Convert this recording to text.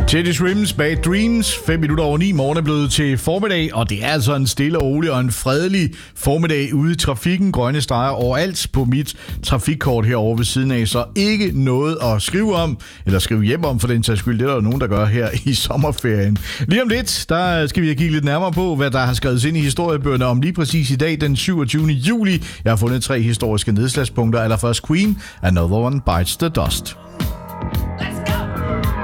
Teddy Swims Bad Dreams, 5 minutter over 9. Morgen er blevet til formiddag, og det er altså en stille og rolig og en fredelig formiddag ude i trafikken. Grønne streger overalt på mit trafikkort herovre ved siden af, så ikke noget at skrive om, eller skrive hjem om for den sags skyld. Det er der jo nogen, der gør her i sommerferien. Lige om lidt, der skal vi kigge lidt nærmere på, hvad der har skrevet ind i historiebøgerne om lige præcis i dag, den 27. juli. Jeg har fundet 3 historiske nedslagspunkter. Allerførst Queen, Another One Bites the Dust.